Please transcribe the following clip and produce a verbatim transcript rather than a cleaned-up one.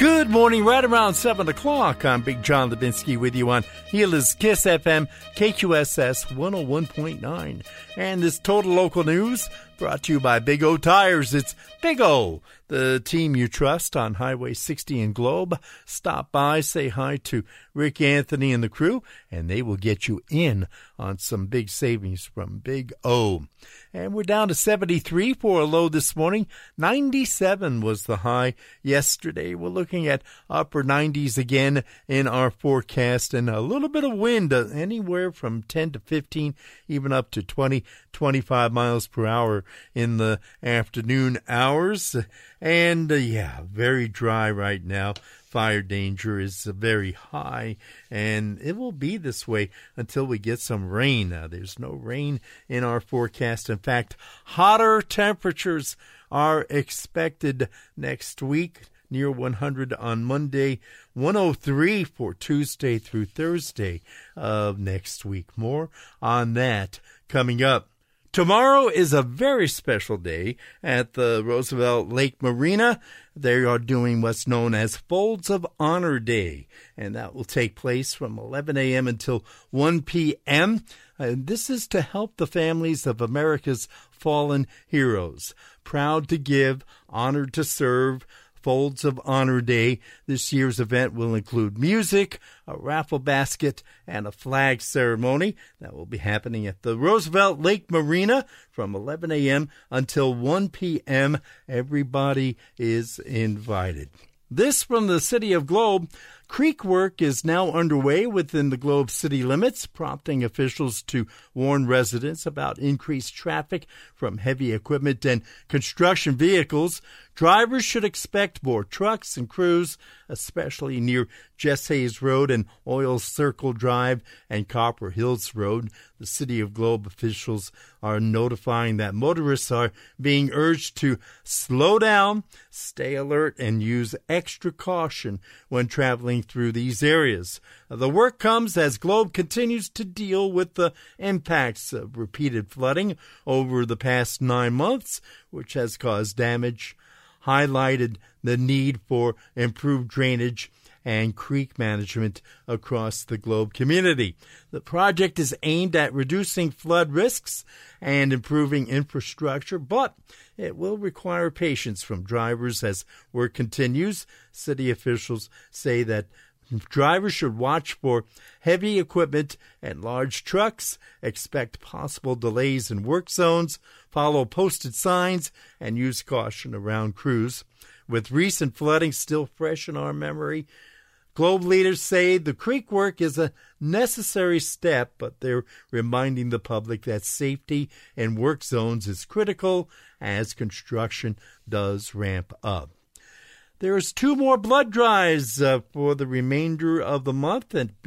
Good morning, right around seven o'clock. I'm Big John Levinsky with you on Healers Kiss F M, K Q S S one oh one point nine. And this Total Local News brought to you by Big O Tires. It's Big O, the team you trust on Highway sixty in Globe. Stop by, say hi to Rick Anthony and the crew, and they will get you in on some big savings from Big O. And we're down to seventy-three for a low this morning. ninety-seven was the high yesterday. We're looking at upper nineties again in our forecast, and a little bit of wind, uh, anywhere from ten to fifteen, even up to twenty, twenty-five miles per hour in the afternoon hours. And uh, yeah, very dry right now. Fire danger is very high, and it will be this way until we get some rain. Now, there's no rain in our forecast. In fact, hotter temperatures are expected next week, near one hundred on Monday, one oh three for Tuesday through Thursday of next week. More on that coming up. Tomorrow is a very special day at the Roosevelt Lake Marina. They are doing what's known as Folds of Honor Day, and that will take place from eleven a.m. until one p.m. And this is to help the families of America's fallen heroes. Proud to give, honored to serve. Folds of Honor Day. This year's event will include music, a raffle basket, and a flag ceremony that will be happening at the Roosevelt Lake Marina from eleven a.m. until one p.m. Everybody is invited. This from the city of Globe. Creek work is now underway within the Globe city limits, prompting officials to warn residents about increased traffic from heavy equipment and construction vehicles. Drivers should expect more trucks and crews, especially near Jess Hayes Road and Oil Circle Drive and Copper Hills Road. The City of Globe officials are notifying that motorists are being urged to slow down, stay alert, and use extra caution when traveling through these areas. The work comes as Globe continues to deal with the impacts of repeated flooding over the past nine months, which has caused damage, highlighted the need for improved drainage and creek management across the Globe community. The project is aimed at reducing flood risks and improving infrastructure, but it will require patience from drivers as work continues. City officials say that drivers should watch for heavy equipment and large trucks, expect possible delays in work zones, follow posted signs, and use caution around crews. With recent flooding still fresh in our memory, Globe leaders say the creek work is a necessary step, but they're reminding the public that safety in work zones is critical as construction does ramp up. There's two more blood drives uh, for the remainder of the month, and